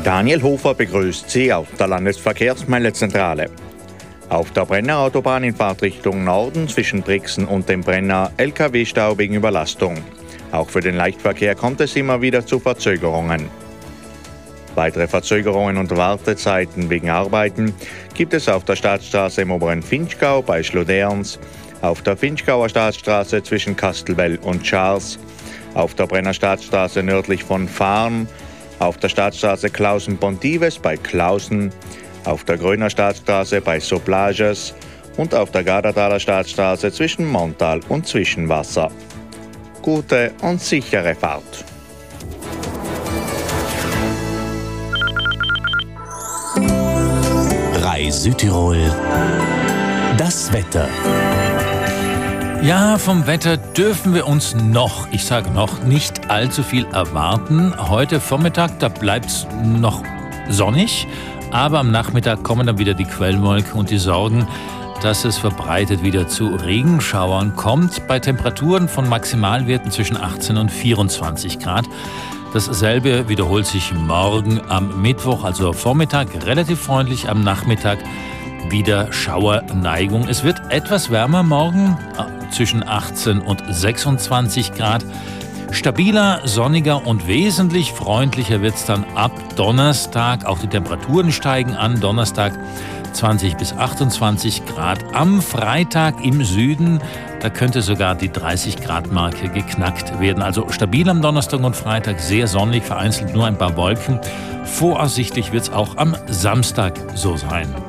Daniel Hofer begrüßt Sie aus der Landesverkehrsmeldezentrale. Auf der Brenner Autobahn in Fahrtrichtung Norden zwischen Brixen und dem Brenner LKW-Stau wegen Überlastung. Auch für den Leichtverkehr kommt es immer wieder zu Verzögerungen. Weitere Verzögerungen und Wartezeiten wegen Arbeiten gibt es auf der Staatsstraße im oberen Vinschgau bei Schloderns, auf der Vinschgauer Staatsstraße zwischen Kastelwell und Schaars, auf der Brenner Staatsstraße nördlich von Farn, auf der Staatsstraße Klausen-Pontives bei Klausen, auf der Gröner Staatsstraße bei Soplages und auf der Gardertaler Staatsstraße zwischen Montal und Zwischenwasser. Gute und sichere Fahrt. Rai Südtirol. Das Wetter. Ja, vom Wetter dürfen wir uns noch, ich sage noch, nicht allzu viel erwarten. Heute Vormittag, da bleibt es noch sonnig, aber am Nachmittag kommen dann wieder die Quellwolken und die Sorgen, dass es verbreitet wieder zu Regenschauern kommt, bei Temperaturen von Maximalwerten zwischen 18 und 24 Grad. Dasselbe wiederholt sich morgen am Mittwoch, also Vormittag relativ freundlich, am Nachmittag wieder Schauerneigung. Es wird etwas wärmer morgen, zwischen 18 und 26 Grad. Stabiler, sonniger und wesentlich freundlicher wird es dann ab Donnerstag. Auch die Temperaturen steigen an. Donnerstag 20 bis 28 Grad. Am Freitag im Süden, da könnte sogar die 30-Grad-Marke geknackt werden. Also stabil am Donnerstag und Freitag, sehr sonnig, vereinzelt nur ein paar Wolken. Voraussichtlich wird es auch am Samstag so sein.